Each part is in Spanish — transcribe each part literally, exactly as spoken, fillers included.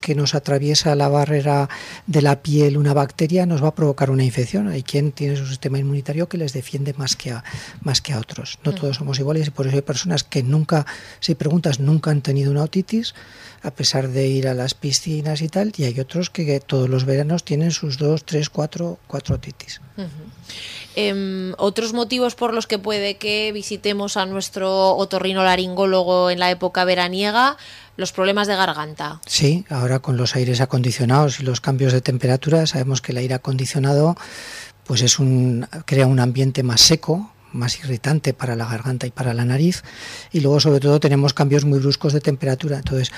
que nos atraviesa la barrera de la piel una bacteria nos va a provocar una infección. Hay quien tiene su sistema inmunitario que les defiende más que a, más que a otros. No todos somos iguales y por eso hay personas que nunca, si preguntas, nunca han tenido una otitis, a pesar de ir a las piscinas y tal, y hay otros que, que todos los veranos tienen sus dos, tres, cuatro, cuatro otitis. Uh-huh. Eh, otros motivos por los que puede que visitemos a nuestro otorrinolaringólogo en la época veraniega, los problemas de garganta. Sí, ahora con los aires acondicionados y los cambios de temperatura, sabemos que el aire acondicionado pues es un, crea un ambiente más seco, más irritante para la garganta y para la nariz, y luego sobre todo tenemos cambios muy bruscos de temperatura. Entonces,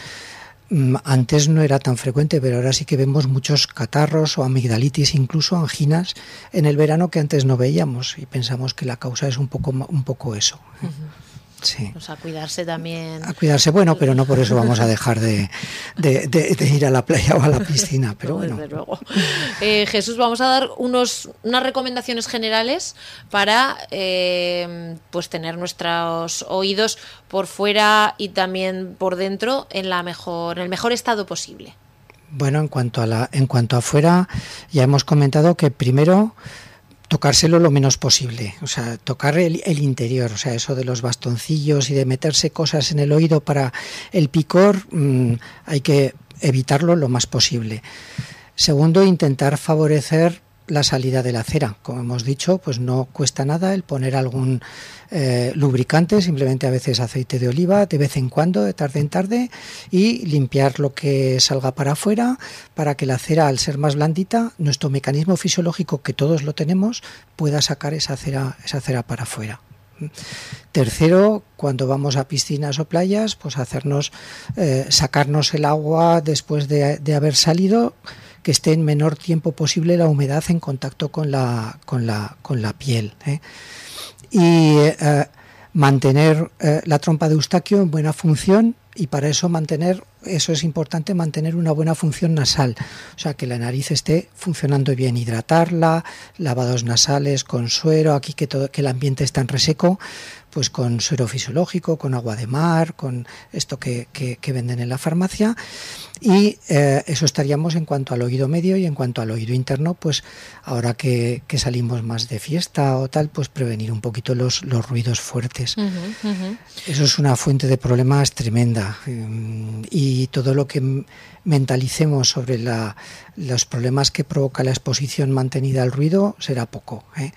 antes no era tan frecuente, pero ahora sí que vemos muchos catarros o amigdalitis, incluso anginas en el verano que antes no veíamos, y pensamos que la causa es un poco un poco eso. Uh-huh. Sí. Pues a cuidarse también. A cuidarse, bueno, pero no por eso vamos a dejar de, de, de, de ir a la playa o a la piscina, pero no, bueno. Desde luego. Eh, Jesús, vamos a dar unos unas recomendaciones generales para eh, pues tener nuestros oídos por fuera y también por dentro en la mejor, en el mejor estado posible. Bueno, en cuanto a la, en cuanto a afuera, ya hemos comentado que primero tocárselo lo menos posible, o sea, tocar el, el interior, o sea, eso de los bastoncillos y de meterse cosas en el oído para el picor, mmm, hay que evitarlo lo más posible. Segundo, intentar favorecer la salida de la cera. Como hemos dicho, pues no cuesta nada el poner algún eh, lubricante, simplemente a veces aceite de oliva, de vez en cuando, de tarde en tarde, y limpiar lo que salga para afuera, para que la cera, al ser más blandita, nuestro mecanismo fisiológico, que todos lo tenemos, pueda sacar esa cera, esa cera para afuera. Tercero, cuando vamos a piscinas o playas, pues hacernos eh, sacarnos el agua después de, de haber salido, que esté en menor tiempo posible la humedad en contacto con la con la con la piel, ¿eh? Y eh, mantener eh, la trompa de Eustaquio en buena función, y para eso mantener, eso es importante, mantener una buena función nasal, o sea, que la nariz esté funcionando bien, hidratarla, lavados nasales con suero, aquí que todo, que el ambiente está en reseco, pues con suero fisiológico, con agua de mar, con esto que, que, que venden en la farmacia, y eh, eso estaríamos en cuanto al oído medio. Y en cuanto al oído interno, pues ahora que, que salimos más de fiesta o tal, pues prevenir un poquito los, los ruidos fuertes. Uh-huh, uh-huh. Eso es una fuente de problemas tremenda, y todo lo que mentalicemos sobre la, los problemas que provoca la exposición mantenida al ruido será poco, ¿eh?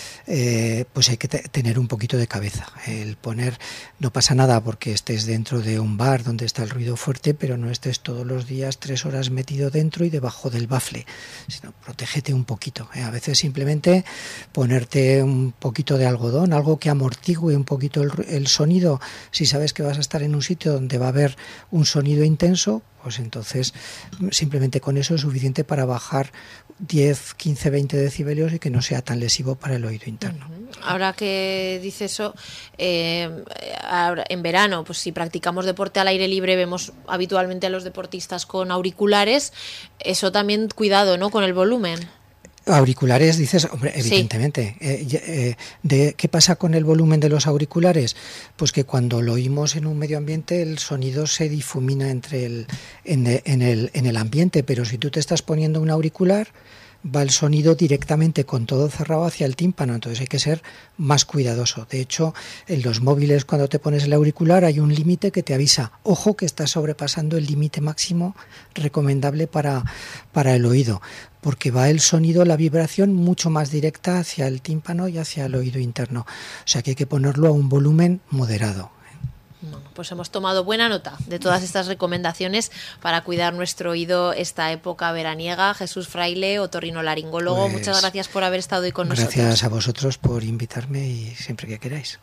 Eh, pues hay que te- tener un poquito de cabeza. El poner, no pasa nada porque estés dentro de un bar donde está el ruido fuerte, pero no estés todos los días tres horas metido dentro y debajo del bafle, sino protégete un poquito, ¿eh? A veces simplemente ponerte un poquito de algodón, algo que amortigue un poquito el, el sonido. Si sabes que vas a estar en un sitio donde va a haber un sonido intenso, pues entonces simplemente con eso es suficiente para bajar diez, quince, veinte decibelios y que no sea tan lesivo para el oído interno. Ahora que dice eso, eh, ahora, en verano, pues si practicamos deporte al aire libre, vemos habitualmente a los deportistas con auriculares. Eso también, cuidado, ¿no?, con el volumen. Auriculares, dices, hombre, evidentemente. Sí. Eh, eh, de, ¿Qué pasa con el volumen de los auriculares? Pues que cuando lo oímos en un medio ambiente, el sonido se difumina entre el, en, en, el, en el ambiente, pero si tú te estás poniendo un auricular, va el sonido directamente con todo cerrado hacia el tímpano, entonces hay que ser más cuidadoso. De hecho, en los móviles, cuando te pones el auricular, hay un límite que te avisa, ojo que estás sobrepasando el límite máximo recomendable para, para el oído, porque va el sonido, la vibración mucho más directa hacia el tímpano y hacia el oído interno, o sea que hay que ponerlo a un volumen moderado. Bueno, pues hemos tomado buena nota de todas estas recomendaciones para cuidar nuestro oído esta época veraniega. Jesús Fraile, otorrinolaringólogo, pues muchas gracias por haber estado hoy con gracias nosotros. Gracias a vosotros por invitarme y siempre que queráis.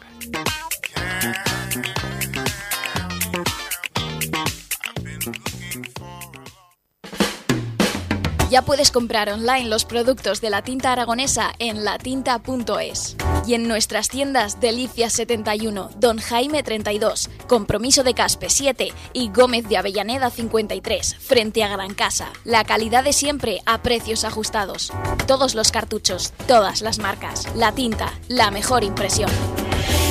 Ya puedes comprar online los productos de La Tinta Aragonesa en latinta punto es y en nuestras tiendas Delicias setenta y uno, Don Jaime treinta y dos, Compromiso de Caspe siete y Gómez de Avellaneda cincuenta y tres, frente a Gran Casa. La calidad de siempre a precios ajustados. Todos los cartuchos, todas las marcas. La Tinta, la mejor impresión.